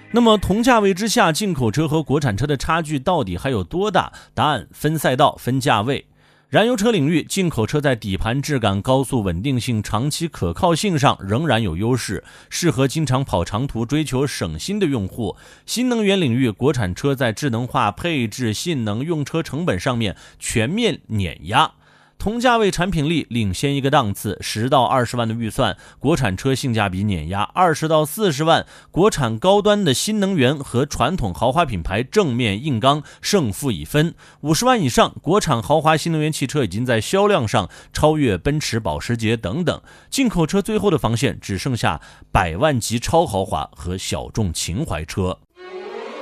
那么同价位之下，进口车和国产车的差距到底还有多大？答案分赛道、分价位。燃油车领域，进口车在底盘质感、高速稳定性、长期可靠性上仍然有优势，适合经常跑长途、追求省心的用户。新能源领域，国产车在智能化、配置、性能、用车成本上面全面碾压。同价位产品力领先一个档次，10到20万的预算，国产车性价比碾压；20到40万，国产高端的新能源和传统豪华品牌正面硬刚，胜负已分。50万以上，国产豪华新能源汽车已经在销量上超越奔驰、保时捷等等。进口车最后的防线只剩下100万级超豪华和小众情怀车。